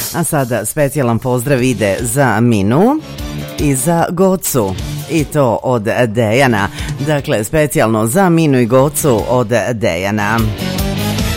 A sada specijalan pozdrav ide za Minu i za Gocu. I to od Dejana. Dakle, specijalno za Minu i Gocu od Dejana.